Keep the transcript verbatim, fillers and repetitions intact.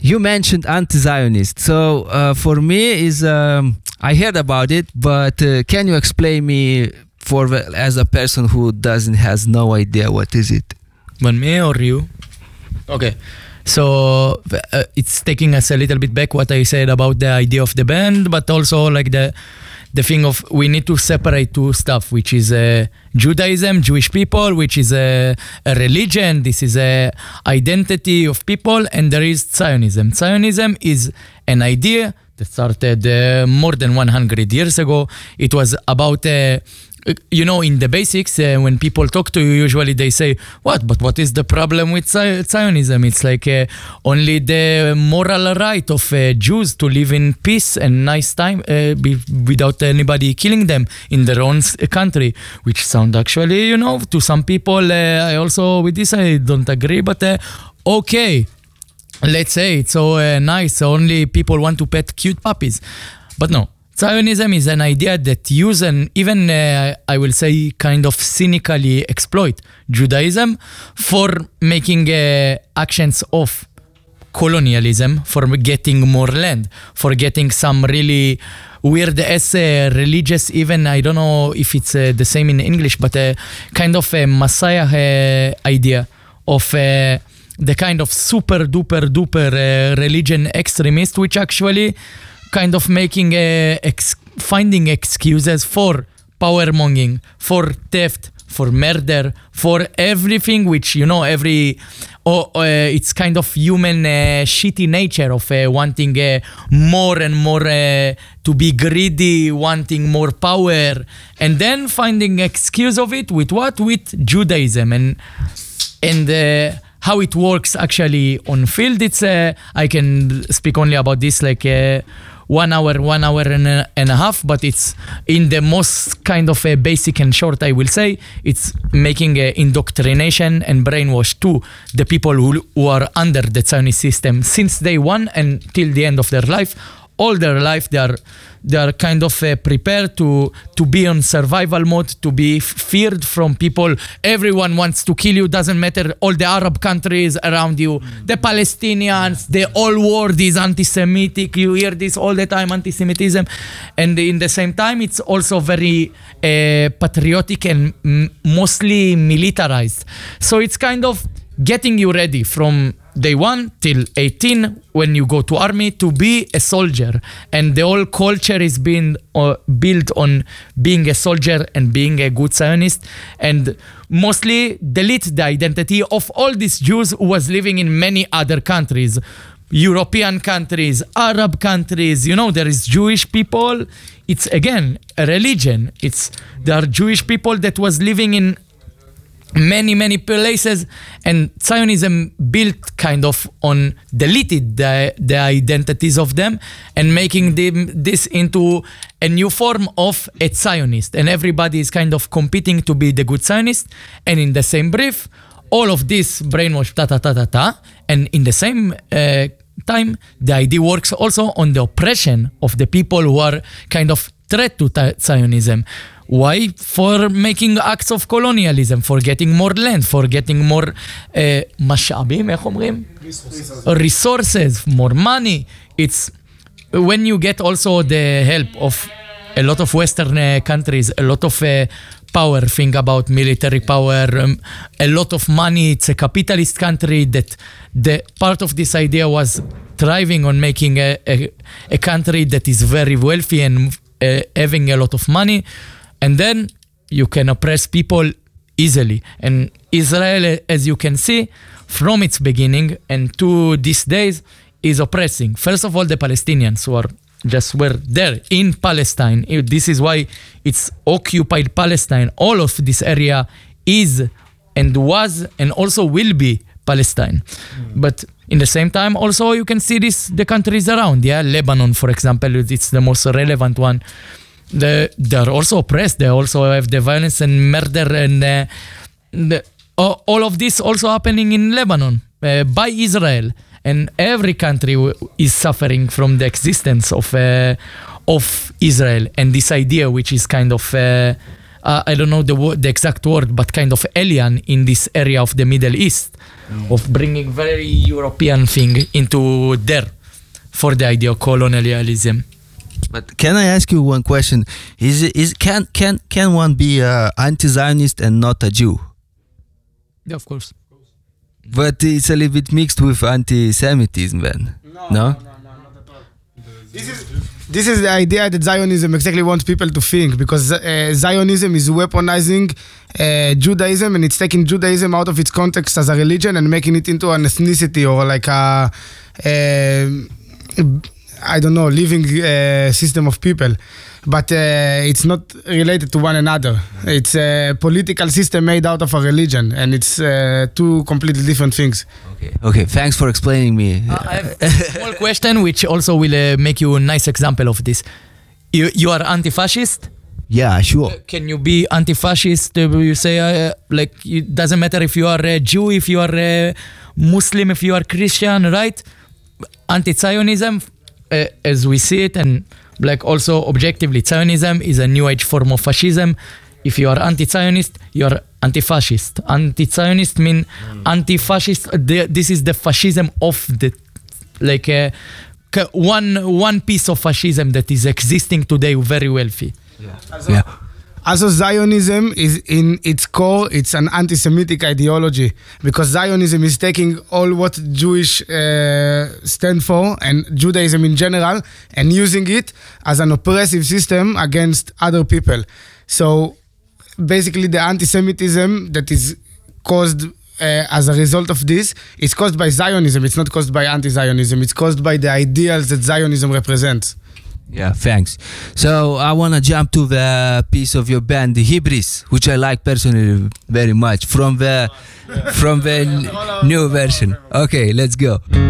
you mentioned anti-Zionist. So uh, for me is um, I heard about it, but uh, can you explain me for the- as a person who doesn't has no idea what is it? But me or you? Okay. So uh, it's taking us a little bit back what I said about the idea of the band, but also like the the thing of we need to separate two stuff, which is uh, Judaism, Jewish people, which is a, a religion. This is a identity of people, and there is Zionism. Zionism is an idea that started uh, more than one hundred years ago. It was about uh, you know, in the basics, uh, when people talk to you, usually they say, what, but what is the problem with Zi- Zionism? It's like uh, only the moral right of uh, Jews to live in peace and nice time uh, be, without anybody killing them in their own s- country, which sound actually, you know, to some people, uh, I also, with this, I don't agree, but uh, okay, let's say it's so uh, nice, only people want to pet cute puppies. But no. Zionism is an idea that use and even, uh, I will say, kind of cynically exploit Judaism for making uh, actions of colonialism, for getting more land, for getting some really weird as uh, religious, even, I don't know if it's uh, the same in English, but a kind of a messiah uh, idea of uh, the kind of super duper duper uh, religion extremist, which actually kind of making a ex- finding excuses for power mongering, for theft, for murder, for everything which, you know, every oh, uh, it's kind of human uh, shitty nature of uh, wanting uh, more and more uh, to be greedy, wanting more power, and then finding excuse of it with what? With Judaism and and uh, how it works actually on field. It's uh, I can speak only about this like uh, one hour, one hour and a, and a half, but it's in the most kind of a basic and short, I will say, it's making a indoctrination and brainwash to the people who, who are under the Zionist system since day one and till the end of their life. All their life, they are they are kind of uh, prepared to to be on survival mode, to be f- feared from people. Everyone wants to kill you. Doesn't matter. All the Arab countries around you, the Palestinians, the whole world is anti-Semitic. You hear this all the time, anti-Semitism, and in the same time, it's also very uh, patriotic and m- mostly militarized. So it's kind of getting you ready from day one till eighteen when you go to army to be a soldier, and the whole culture is being uh, built on being a soldier and being a good Zionist, and mostly delete the identity of all these Jews who was living in many other countries, European countries, Arab countries. You know, there is Jewish people. It's again a religion. It's there are Jewish people that was living in many many places, and Zionism built kind of on deleted the, the identities of them and making them this into a new form of a Zionist, and everybody is kind of competing to be the good Zionist, and in the same brief all of this brainwash ta ta ta ta ta, and in the same uh, time the idea works also on the oppression of the people who are kind of threat to ta- Zionism. Why? For making acts of colonialism, for getting more land, for getting more משאבים, איך אומרים? Resources, more money. It's when you get also the help of a lot of Western uh, countries, a lot of uh, power, think about military power, um, a lot of money. It's a capitalist country that the part of this idea was thriving on making a, a, a country that is very wealthy and uh, having a lot of money. And then you can oppress people easily. And Israel, as you can see, from its beginning and to these days, is oppressing. First of all, the Palestinians who are just were there in Palestine. This is why it's occupied Palestine. All of this area is and was and also will be Palestine. Mm. But in the same time, also you can see this the countries around. Yeah, Lebanon, for example, it's the most relevant one. The, they're also oppressed. They also have the violence and murder and uh, the, uh, all of this also happening in Lebanon uh, by Israel. And every country w- is suffering from the existence of uh, of Israel and this idea, which is kind of uh, uh, I don't know the wo- the exact word, but kind of alien in this area of the Middle East, mm. of bringing very European thing into there for the idea of colonialism. But can I ask you one question? Is it, is can can can one be uh, anti-Zionist and not a Jew? Yeah, of course. But it's a little bit mixed with anti-Semitism, then. No. no? no? This is this is the idea that Zionism exactly wants people to think, because uh, Zionism is weaponizing uh, Judaism, and it's taking Judaism out of its context as a religion and making it into an ethnicity or like a, uh, I don't know, living uh, system of people. But uh, it's not related to one another. It's a political system made out of a religion, and it's uh, two completely different things. Okay. Okay. Thanks for explaining me. Uh, I have a small question, which also will uh, make you a nice example of this. You you are anti-fascist? Yeah, sure. Can you be anti-fascist? Uh, you say uh, like it doesn't matter if you are a Jew, if you are a Muslim, if you are Christian, right? Anti-Zionism, uh, as we see it, and like also objectively, Zionism is a new age form of fascism. If you are anti-Zionist, you are anti-fascist. Anti-Zionist mean mm. anti-fascist. The, this is the fascism of the, like uh, one one piece of fascism that is existing today, very wealthy. Yeah. Also, yeah. Also, Zionism is in its core, it's an anti-Semitic ideology, because Zionism is taking all what Jewish uh, stand for and Judaism in general and using it as an oppressive system against other people. So basically the anti-Semitism that is caused uh, as a result of this is caused by Zionism. It's not caused by anti-Zionism. It's caused by the ideals that Zionism represents. Yeah, thanks. So I want to jump to the piece of your band, the Hybris, which I like personally very much, from the from the n- new version. Okay, let's go.